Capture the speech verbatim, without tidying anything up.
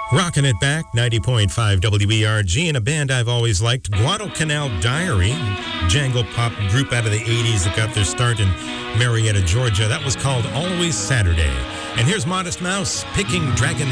Rocking it back, ninety point five W E R G, and a band I've always liked, Guadalcanal Diary, jangle pop group out of the eighties that got their start in Marietta, Georgia. That was called Always Saturday. And here's Modest Mouse, Picking Dragon